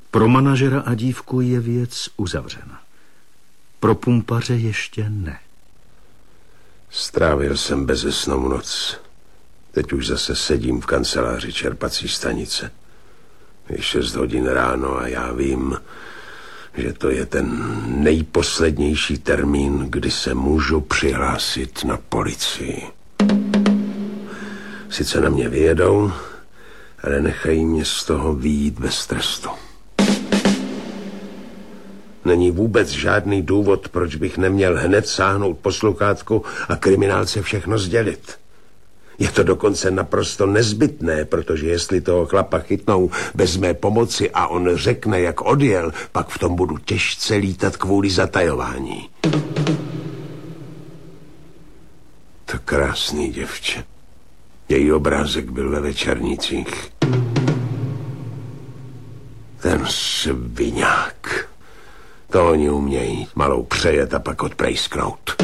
Pro manažera a dívku je věc uzavřena. Pro pumpaře ještě ne. Strávil jsem bezesnou noc. Teď už zase sedím v kanceláři čerpací stanice. Je 6 hodin ráno a já vím, že to je ten nejposlednější termín, kdy se můžu přihlásit na policii. Sice na mě vyjedou, ale nechají mě z toho vyjít bez trestu. Není vůbec žádný důvod, proč bych neměl hned sáhnout po sluchátku a kriminálce všechno sdělit. Je to dokonce naprosto nezbytné, protože jestli toho chlapa chytnou bez mé pomoci a on řekne, jak odjel, pak v tom budu těžce lítat kvůli zatajování. To krásný děvče. Její obrázek byl ve večernicích. Ten sviňák. To oni umějí malou přejet a pak odprejsknout.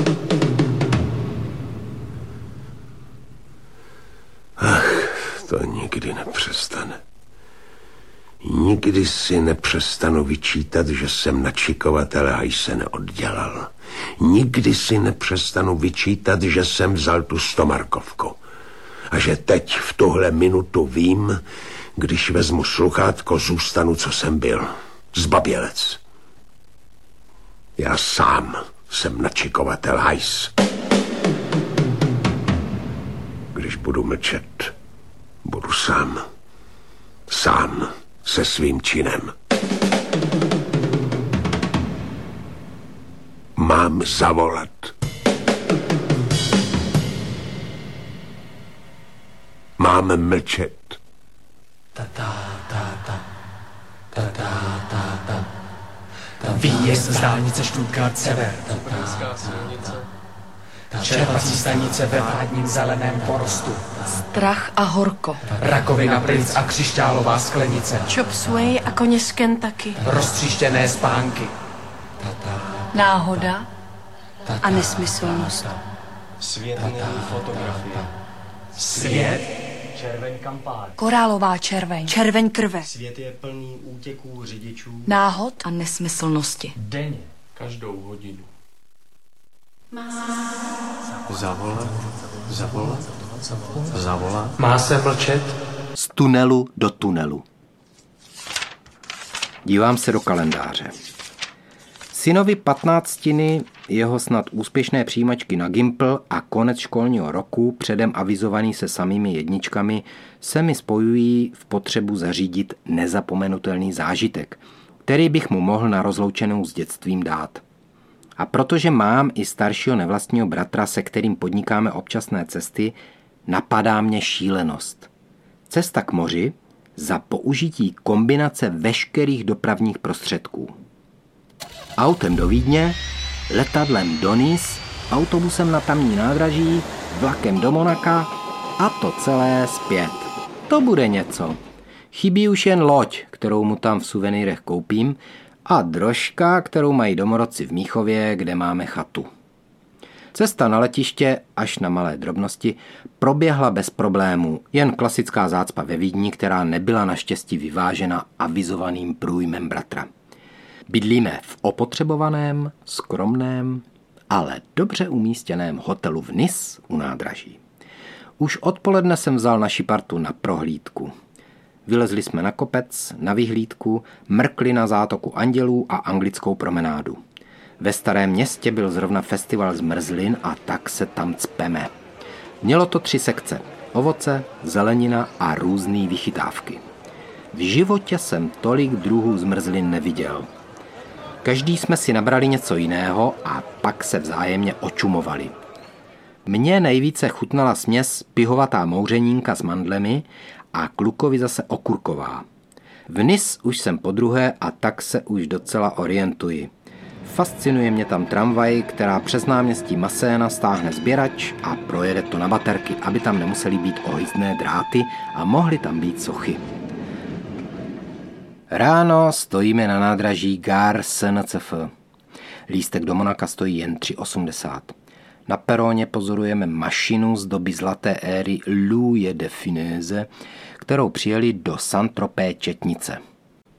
Ach, to nikdy nepřestane. Nikdy si nepřestanu vyčítat, že jsem na čikovatele hajse neoddělal. Nikdy si nepřestanu vyčítat, že jsem vzal tu 100markovku. A že teď v tuhle minutu vím, když vezmu sluchátko, zůstanu, co jsem byl. Zbabělec. Já sám jsem načikovatel hajs. Když budu mlčet, budu sám. Sám se svým činem. Mám zavolat. Mám mlčet. Výjezd z dálnice Stuttgart-Sever. Čerpací stanice ve vládním zeleném porostu. Strach a horko. Rakovina plic a křišťálová sklenice. Chop suey a koně z Kentucky. Roztříštěné spánky. Náhoda a nesmyslnost. Svět není fotografie. Svět? Červeň kampáň. Korálová červeň. Červeň krve. Svět je plný útěků řidičů. Náhod a nesmyslnosti. Denně. Každou hodinu. Zavolat, zavolat, zavolat. Má se mlčet? Z tunelu do tunelu. Dívám se do kalendáře. Synovi 15, jeho snad úspěšné přijímačky na Gimpl a konec školního roku, předem avizovaný se samými jedničkami, se mi spojují v potřebu zařídit nezapomenutelný zážitek, který bych mu mohl na rozloučenou s dětstvím dát. A protože mám i staršího nevlastního bratra, se kterým podnikáme občasné cesty, napadá mě šílenost. Cesta k moři za použití kombinace veškerých dopravních prostředků. Autem do Vídně, letadlem do Nice, autobusem na tamní nádraží, vlakem do Monaka a to celé zpět. To bude něco. Chybí už jen loď, kterou mu tam v suvenýrech koupím, a drožka, kterou mají domorodci v Míchově, kde máme chatu. Cesta na letiště až na malé drobnosti proběhla bez problémů, jen klasická zácpa ve Vídni, která nebyla naštěstí vyvážena avizovaným průjmem bratra. Bydlíme v opotřebovaném, skromném, ale dobře umístěném hotelu v Nice u nádraží. Už odpoledne jsem vzal naši partu na prohlídku. Vylezli jsme na kopec, na vyhlídku, mrkli na zátoku Andělů a anglickou promenádu. Ve Starém Městě byl zrovna festival zmrzlin a tak se tam cpeme. Mělo to 3 sekce. Ovoce, zelenina a různé vychytávky. V životě jsem tolik druhů zmrzlin neviděl. Každý jsme si nabrali něco jiného a pak se vzájemně očumovali. Mně nejvíce chutnala směs pihovatá mouřenínka s mandlemi a klukovi zase okurková. V Nice už jsem podruhé a tak se už docela orientuji. Fascinuje mě tam tramvaj, která přes náměstí Masséna stáhne sběrač a projede to na baterky, aby tam nemusely být ohyzdné dráty a mohly tam být sochy. Ráno stojíme na nádraží Gare SNCF. Lístek do Monaka stojí jen 3,80. Na peroně pozorujeme mašinu z doby zlaté éry Louis de Funès, kterou přijeli do Saint-Tropez četnice.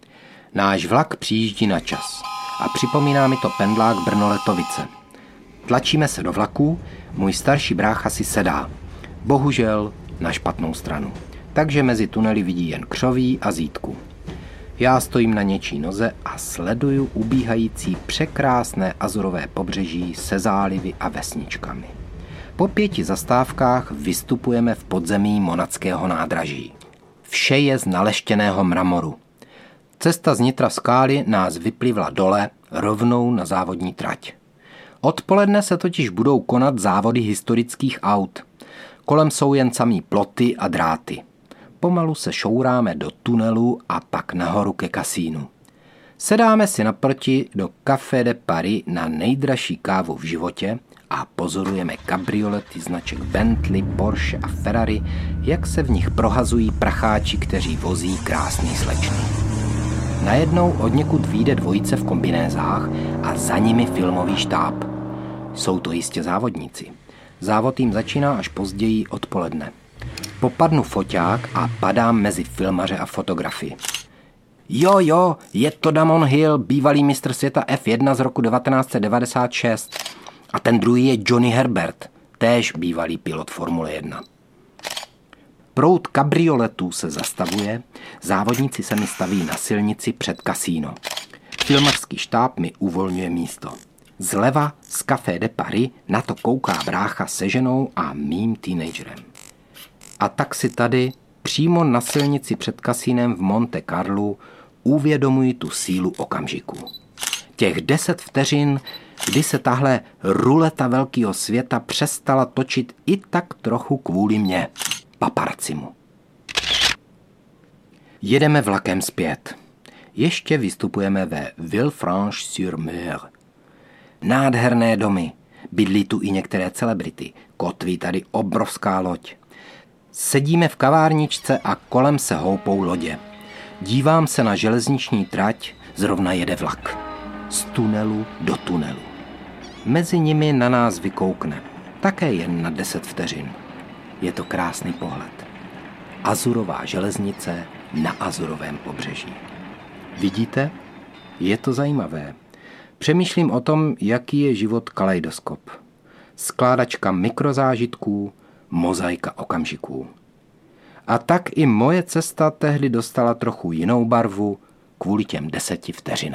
Náš vlak přijíždí na čas a připomíná mi to pendlák Brno-Letovice. Tlačíme se do vlaku, můj starší brácha si sedá. Bohužel na špatnou stranu. Takže mezi tunely vidí jen křoví a zítku. Já stojím na něčí noze a sleduju ubíhající překrásné azurové pobřeží se zálivy a vesničkami. Po 5 zastávkách vystupujeme v podzemí Monackého nádraží. Vše je z naleštěného mramoru. Cesta z nitra skály nás vyplivla dole rovnou na závodní trať. Odpoledne se totiž budou konat závody historických aut. Kolem jsou jen samý ploty a dráty. Pomalu se šouráme do tunelu a pak nahoru ke kasínu. Sedáme si naproti do Café de Paris na nejdražší kávu v životě a pozorujeme kabriolety značek Bentley, Porsche a Ferrari, jak se v nich prohazují pracháči, kteří vozí krásný slečny. Najednou odněkud vyjde dvojice v kombinézách a za nimi filmový štáb. Jsou to jistě závodníci. Závod jim začíná až později odpoledne. Popadnu foťák a padám mezi filmaře a fotografy. Jo, je to Damon Hill, bývalý mistr světa F1 z roku 1996. A ten druhý je Johnny Herbert, též bývalý pilot Formule 1. Proud kabrioletů se zastavuje, závodníci se mi staví na silnici před kasíno. Filmařský štáb mi uvolňuje místo. Zleva z Café de Paris na to kouká brácha se ženou a mým teenagerem. A tak si tady, přímo na silnici před kasínem v Monte Carlu, uvědomuji tu sílu okamžiku. Těch 10 vteřin, kdy se tahle ruleta velkého světa přestala točit i tak trochu kvůli mně, paparacimu. Jedeme vlakem zpět. Ještě vystupujeme ve Villefranche-sur-Mer. Nádherné domy, bydlí tu i některé celebrity, kotví tady obrovská loď. Sedíme v kavárničce a kolem se houpou lodě. Dívám se na železniční trať, zrovna jede vlak. Z tunelu do tunelu. Mezi nimi na nás vykoukne. Také jen na 10 vteřin. Je to krásný pohled. Azurová železnice na azurovém pobřeží. Vidíte? Je to zajímavé. Přemýšlím o tom, jaký je život kaleidoskop. Skládačka mikrozážitků, mozaika okamžiků. A tak i moje cesta tehdy dostala trochu jinou barvu kvůli těm 10 vteřinám.